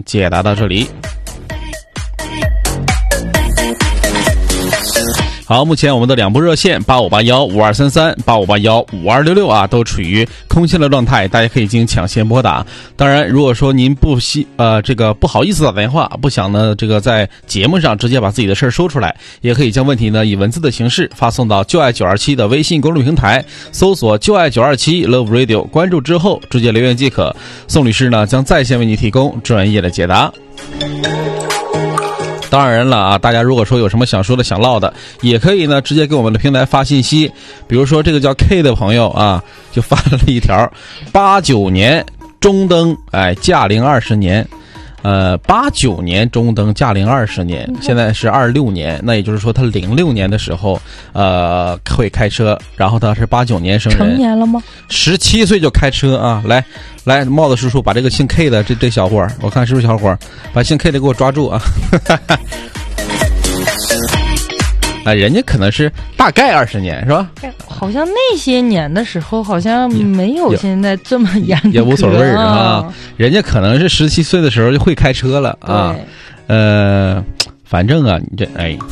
解答到这里。好，目前我们的两部热线85815233、85815266啊，都处于空闲的状态，大家可以进行抢先拨打。当然，如果说您不好意思打电话，不想呢这个在节目上直接把自己的事儿说出来，也可以将问题呢以文字的形式发送到就爱927的微信公众平台，搜索就爱927 Love Radio， 关注之后直接留言即可。宋律师呢将在线为你提供专业的解答。当然了啊，大家如果说有什么想说的想唠的，也可以呢直接给我们的平台发信息。比如说这个叫 K 的朋友啊，就发了一条89年中登，驾龄20年。89年中登，驾龄20年，现在是26年，那也就是说他06年的时候会开车，然后他是89年生人， 成年了吗 ？17岁就开车啊！来，帽子叔叔把这个姓 K 的这小伙，我看是不是小伙，把姓 K 的给我抓住啊！人家可能是大概20年是吧？ 好像那些年的时候好像没有现在这么严格， 也无所谓啊。人家可能是17岁的时候就会开车了啊。反正啊，你这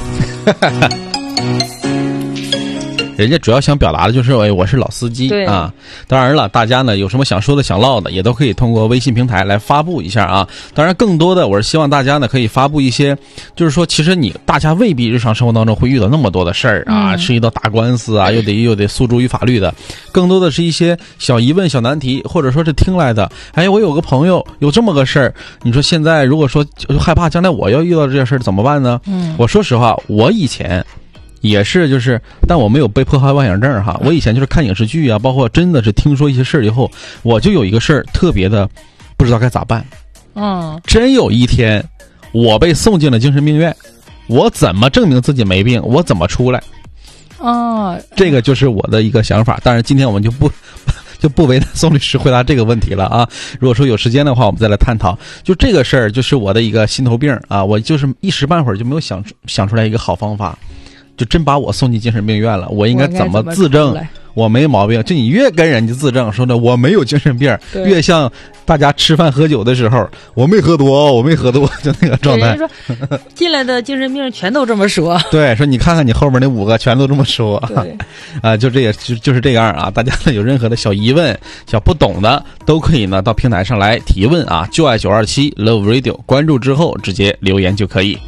人家主要想表达的就是我是老司机啊。当然了，大家呢有什么想说的想唠的，也都可以通过微信平台来发布一下啊。当然更多的我是希望大家呢可以发布一些，就是说其实大家未必日常生活当中会遇到那么多的事儿啊，涉及到打官司啊，又得诉诸于法律的，更多的是一些小疑问小难题，或者说是听来的，我有个朋友有这么个事儿，你说现在如果说害怕将来我要遇到这件事儿怎么办呢？我说实话，我以前也是但我没有被迫害妄想症哈。我以前就是看影视剧啊，包括真的是听说一些事儿以后，我就有一个事儿特别的不知道该咋办。真有一天我被送进了精神病院，我怎么证明自己没病？我怎么出来？这个就是我的一个想法。当然今天我们就不为难宋律师回答这个问题了啊。如果说有时间的话，我们再来探讨。就这个事儿，就是我的一个心头病啊，我就是一时半会儿就没有想出来一个好方法。就真把我送进精神病院了，我应该怎么自证我没毛病？就你越跟人家自证说的我没有精神病，越像大家吃饭喝酒的时候我没喝多，就那个状态。 说进来的精神病全都这么说。 对，说你看看你后面那5个全都这么说。就这也就是这样啊。大家呢有任何的小疑问、小不懂的，都可以呢到平台上来提问啊。就爱927 Love Radio， 关注之后直接留言就可以。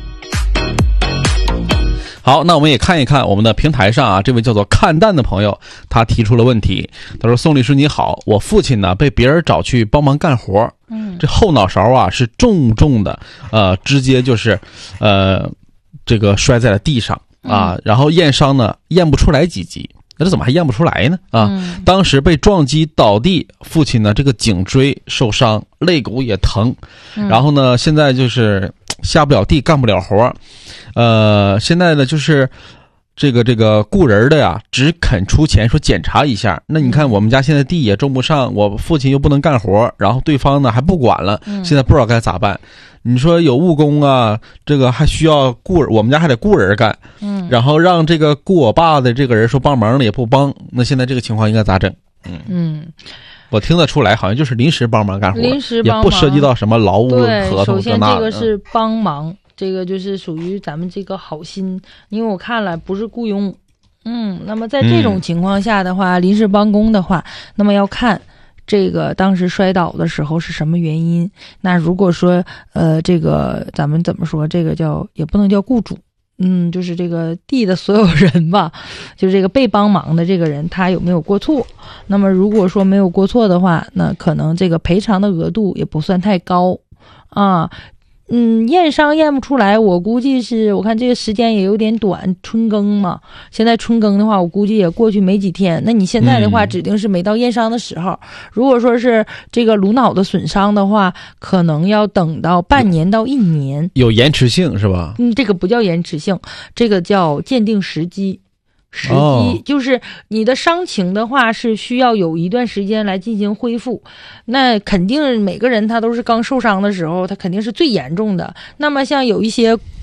好，那我们也看一看我们的平台上啊，这位叫做看淡的朋友，他提出了问题。他说：宋律师你好，我父亲呢被别人找去帮忙干活，这后脑勺啊是重重的，直接就是这个摔在了地上啊，然后验伤呢验不出来几级。这怎么还验不出来呢？当时被撞击倒地，父亲呢这个颈椎受伤，肋骨也疼，然后呢现在就是下不了地，干不了活。现在呢就是这个雇人的呀只肯出钱说检查一下。那你看我们家现在地也种不上，我父亲又不能干活，然后对方呢还不管了，现在不知道该咋办。你说有误工啊，这个还需要我们家还得雇人干，然后让这个雇我爸的这个人说帮忙了也不帮，那现在这个情况应该咋整？我听得出来好像就是临时帮忙干活，也不涉及到什么劳务合同。 首先这个是帮忙，这个就是属于咱们这个好心，因为我看了不是雇佣。那么在这种情况下的话，临时帮工的话，那么要看这个当时摔倒的时候是什么原因。那如果说这个咱们怎么说，这个也不能叫雇主，就是这个地的所有人吧，就是这个被帮忙的这个人他有没有过错。那么如果说没有过错的话，那可能这个赔偿的额度也不算太高啊。验伤验不出来，我估计是我看这个时间也有点短，春耕嘛，现在春耕的话我估计也过去没几天。那你现在的话指定是没到验伤的时候，如果说是这个颅脑的损伤的话，可能要等到半年到1年， 有延迟性是吧？ 这个不叫延迟性，这个叫鉴定时机。就是你的伤情的话是需要有一段时间来进行恢复，那肯定每个人他都是刚受伤的时候他肯定是最严重的。那么像有一些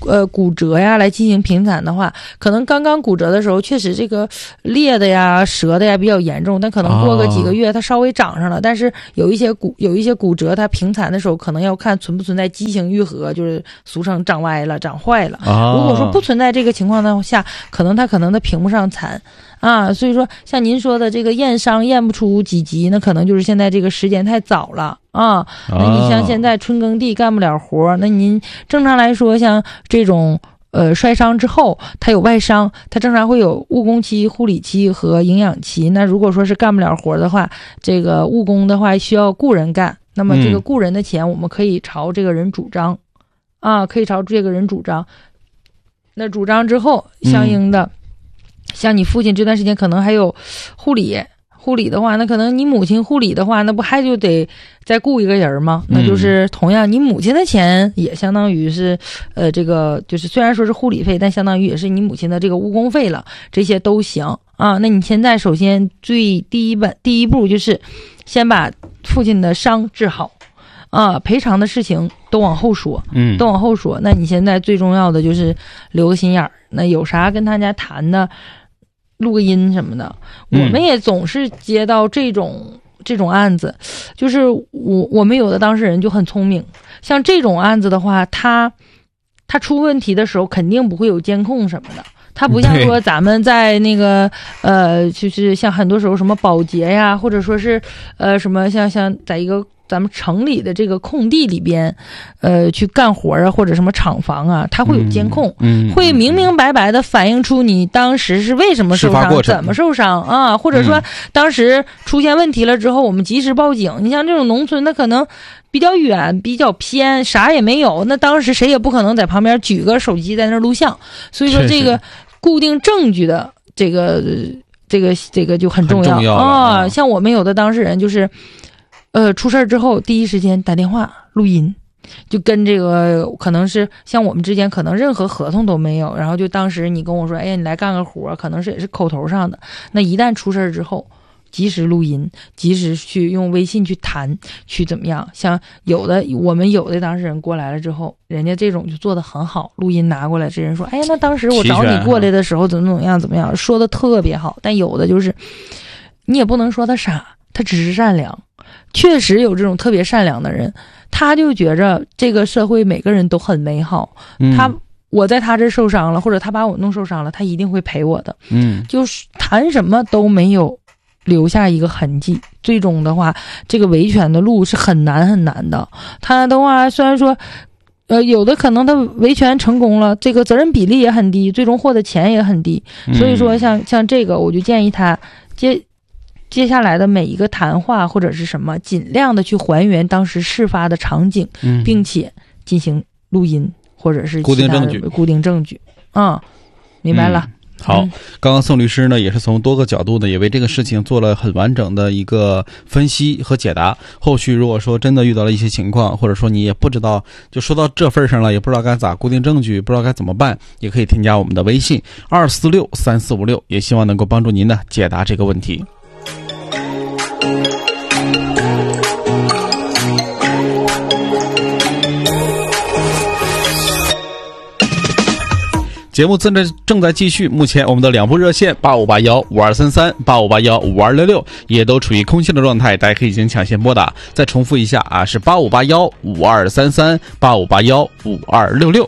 骨折呀来进行平残的话，可能刚刚骨折的时候确实这个裂的呀折的呀比较严重，但可能过个几个月它稍微长上了，但是有一些骨折它平残的时候可能要看存不存在畸形愈合，就是俗称长歪了长坏了。如果说不存在这个情况的下，可能它评不上残啊，所以说像您说的这个验伤验不出几级，那可能就是现在这个时间太早了啊。那你像现在春耕地干不了活，那您正常来说像这种摔伤之后它有外伤，它正常会有误工期、护理期和营养期。那如果说是干不了活的话，这个误工的话需要雇人干，那么这个雇人的钱我们可以朝这个人主张啊，可以朝这个人主张。那主张之后相应的像你父亲这段时间可能还有护理的话，那可能你母亲护理的话，那不还就得再雇一个人吗？那就是同样你母亲的钱也相当于是这个就是虽然说是护理费，但相当于也是你母亲的这个误工费了，这些都行啊。那你现在首先第一步就是先把父亲的伤治好啊，赔偿的事情都往后说，都往后说。那你现在最重要的就是留个心眼儿，那有啥跟他家谈的，录个音什么的。我们也总是接到这种案子，就是我们有的当事人就很聪明，像这种案子的话，他出问题的时候肯定不会有监控什么的。它不像说咱们在那个就是像很多时候什么保洁呀，或者说是什么像在一个咱们城里的这个空地里边去干活啊，或者什么厂房啊，它会有监控，会明明白白的反映出你当时是为什么受伤，怎么受伤啊，或者说当时出现问题了之后我们及时报警。你像这种农村它可能比较远比较偏，啥也没有，那当时谁也不可能在旁边举个手机在那录像，所以说这个固定证据的这个就很重要啊。像我们有的当事人就是出事之后第一时间打电话录音，就跟这个可能是像我们之间可能任何合同都没有，然后就当时你跟我说哎你来干个活，可能是也是口头上的，那一旦出事之后及时录音，及时去用微信去谈，去怎么样。像我们有的当事人过来了之后，人家这种就做得很好，录音拿过来，这人说哎呀那当时我找你过来的时候怎么样，说的特别好。但有的就是你也不能说他傻，他只是善良。确实有这种特别善良的人，他就觉着这个社会每个人都很美好，我在他这受伤了，或者他把我弄受伤了，他一定会陪我的。就是谈什么都没有留下一个痕迹，最终的话这个维权的路是很难的。他的话虽然说有的可能他维权成功了，这个责任比例也很低，最终获得钱也很低。所以说像这个我就建议他接下来的每一个谈话或者是什么，尽量的去还原当时事发的场景，并且进行录音或者是固定证据啊，明白了。 好，刚刚宋律师呢也是从多个角度的也为这个事情做了很完整的一个分析和解答。后续如果说真的遇到了一些情况，或者说你也不知道，就说到这份上了，也不知道该咋固定证据，不知道该怎么办，也可以添加我们的微信2463456，也希望能够帮助您呢解答这个问题。节目正在继续，目前我们的2部热线85815233、85815266也都处于空气的状态，大家可以进行抢先拨打。再重复一下啊，是85815233、85815266。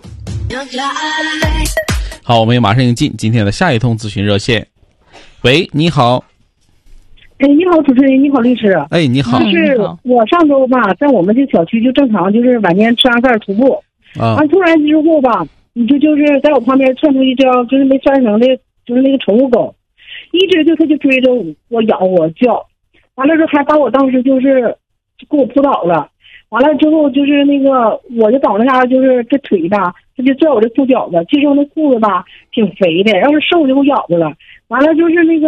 好，我们也马上进今天的下一通咨询热线。喂，你好。 哎，你好，主持人，你好，律师。 哎，你好。 就是我上周吧，在我们这小区就正常，就是晚间吃完饭徒步，完突然之后吧，你就是在我旁边窜出一只就是没拴绳的，就是那个宠物狗，一直他就追着我咬我叫，完了之后还把我当时就是给我扑倒了，完了之后就是那个我就倒那嘎就是这腿吧，他就拽我这裤脚子，其实我那裤子吧挺肥的，要是瘦就给我咬着了，完了就是那个。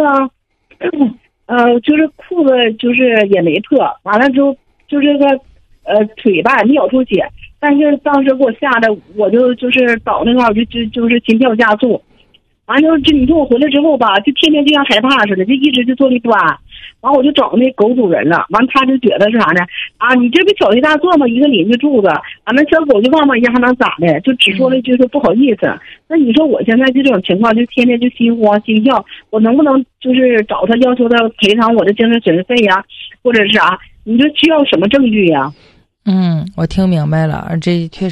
就是裤子就是也没破，完了之后就是这个腿吧没咬出血，但是当时给我吓得我就是倒那块我就是心跳加速， 完了就你说我回来之后吧，就天天就像害怕似的，就一直就坐立不安。完我就找那狗主人了，完他就觉得是啥呢？啊，你这不小题大做吗？一个邻居住着，俺那小狗就汪汪一下还能咋的？就只说了一句说不好意思。那你说我现在就这种情况，就天天就心慌心跳，我能不能就是找他要求他赔偿我的精神损失费呀，或者是啥？你说需要什么证据呀？ 我听明白了，这确实。